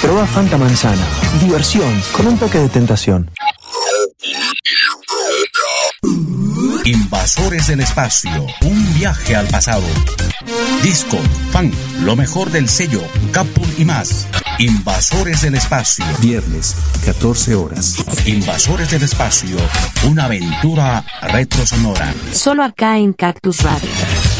Proba Fanta Manzana. Diversión con un toque de tentación. Invasores del espacio, un viaje al pasado. Disco, funk, lo mejor del sello, Capul y más. Invasores del espacio. Viernes, 14 horas. Invasores del espacio, una aventura retrosonora. Solo acá en Cactus Radio.